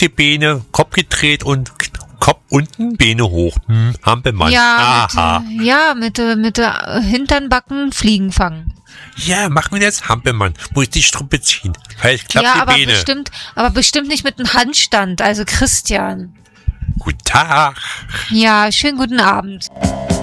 die Beine, Kopf gedreht und Kopf unten, Beine hoch. Hampelmann. Ja, Aha. mit der Hinternbacken Fliegen fangen. Ja, machen wir jetzt Hampelmann. Muss ich die Struppe ziehen. Vielleicht klappt Ja, die aber Beine. bestimmt nicht mit einem Handstand. Also Christian. Guten Tag. Ja, schönen guten Abend.